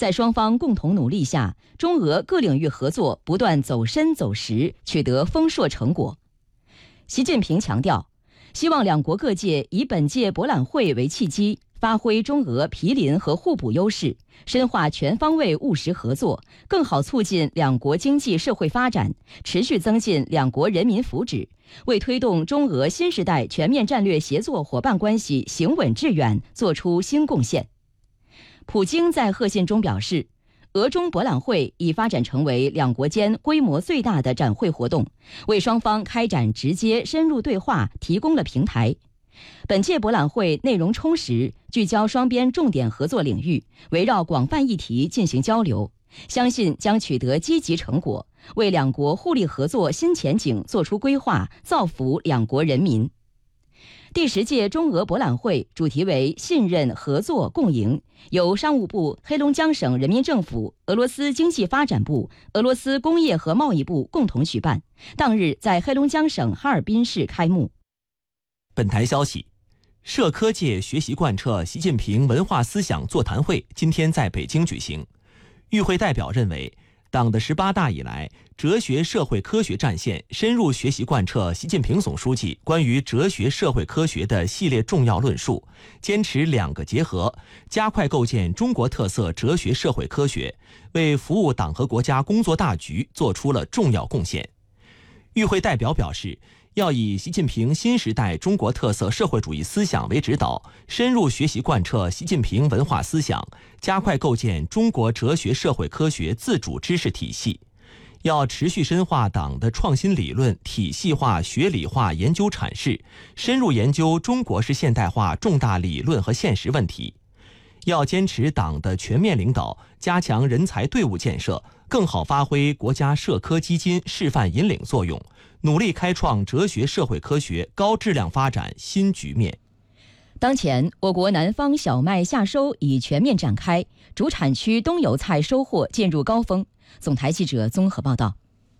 在双方共同努力下，中俄各领域合作不断走深走实，取得丰硕成果。习近平强调，希望两国各界以本届博览会为契机，发挥中俄毗邻和互补优势，深化全方位务实合作，更好促进两国经济社会发展，持续增进两国人民福祉，为推动中俄新时代全面战略协作伙伴关系行稳致远作出新贡献。普京在贺信中表示，俄中博览会已发展成为两国间规模最大的展会活动，为双方开展直接深入对话提供了平台。本届博览会内容充实，聚焦双边重点合作领域，围绕广泛议题进行交流，相信将取得积极成果，为两国互利合作新前景做出规划，造福两国人民。第10届中俄博览会主题为信任、合作、共赢，由商务部、黑龙江省人民政府、俄罗斯经济发展部、俄罗斯工业和贸易部共同举办，当日在黑龙江省哈尔滨市开幕。 本台消息，社科界学习贯彻习近平文化思想座谈会今天在北京举行。与会代表认为，党的18大以来，哲学社会科学战线深入学习贯彻习近平总书记关于哲学社会科学的系列重要论述，坚持两个结合，加快构建中国特色哲学社会科学，为服务党和国家工作大局做出了重要贡献。与会代表表示，要以习近平新时代中国特色社会主义思想为指导，深入学习贯彻习近平文化思想，加快构建中国哲学社会科学自主知识体系。要持续深化党的创新理论体系化学理化研究阐释，深入研究中国式现代化重大理论和现实问题。要坚持党的全面领导，加强人才队伍建设，更好发挥国家社科基金示范引领作用，努力开创哲学社会科学高质量发展新局面。 当前，我国南方小麦夏收已全面展开，主产区冬油菜收获进入高峰。总台记者综合报道。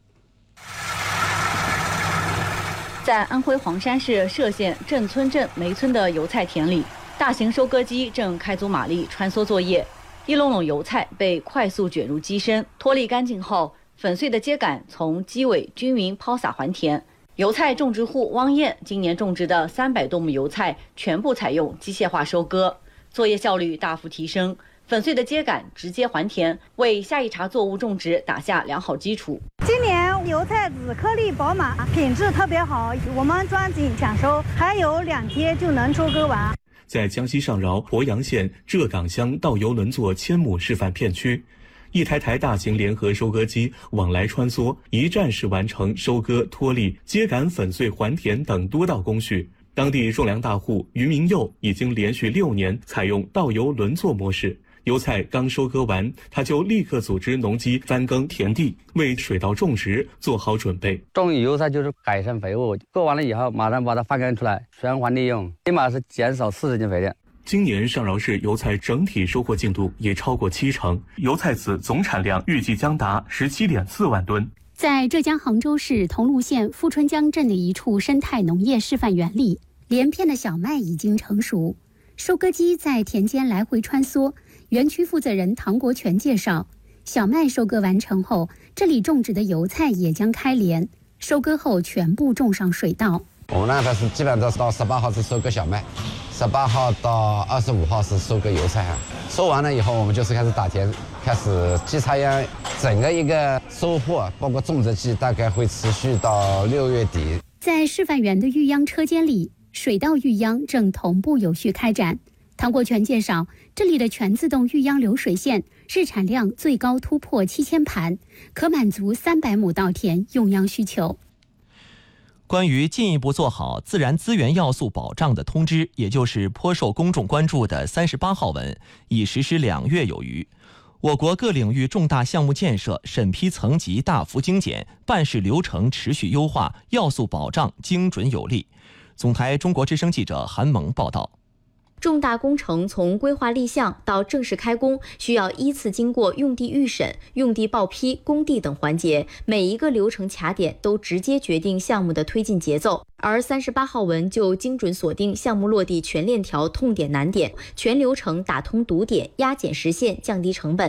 在安徽黄山市歙县镇村镇梅村的油菜田里，大型收割机正开足马力穿梭作业，一垄垄油菜被快速卷入机身，脱粒干净后，粉碎的秸秆从机尾均匀抛洒还田。油菜种植户汪燕今年种植的300多亩油菜全部采用机械化收割，作业效率大幅提升，粉碎的秸秆直接还田，为下一茬作物种植打下良好基础。 今年油菜籽颗粒饱满，品质特别好，我们抓紧抢收，还有2天就能收割完。 在江西上饶鄱阳县浙岗乡稻油轮作1000亩示范片区，一台台大型联合收割机往来穿梭，一站式完成收割、脱粒、秸秆粉碎还田等多道工序。当地种粮大户于明佑已经连续6年采用稻油轮作模式，油菜刚收割完，他就立刻组织农机翻耕田地，为水稻种植做好准备。 种油菜就是改善肥物，割完了以后马上把它翻耕出来，循环利用，起码是减少40斤肥料。 今年上饶市油菜整体收获进度也超过70%，油菜籽总产量预计将达17.4万吨。 在浙江杭州市桐庐县富春江镇的一处生态农业示范园里，连片的小麦已经成熟，收割机在田间来回穿梭。园区负责人唐国全介绍，小麦收割完成后，这里种植的油菜也将开镰，收割后全部种上水稻。 我们那边是基本都是到18号是收割小麦，18号到25号是收割油菜啊。收完了以后，我们就是开始打田，开始稽插秧。整个一个收获，包括种植季，大概会持续到6月底。 在示范园的育秧车间里，水稻育秧正同步有序开展。唐国全介绍，这里的全自动育秧流水线日产量最高突破7000盘，可满足300亩稻田用秧需求。 关于进一步做好自然资源要素保障的通知，也就是颇受公众关注的38号文，已实施2月有余。我国各领域重大项目建设审批层级大幅精简，办事流程持续优化，要素保障精准有力。总台中国之声记者韩萌报道。 重大工程从规划立项到正式开工，需要依次经过用地预审、用地报批、工地等环节，每一个流程卡点都直接决定项目的推进节奏。而38号文就精准锁定项目落地全链条痛点难点，全流程打通堵点，压减实现，降低成本。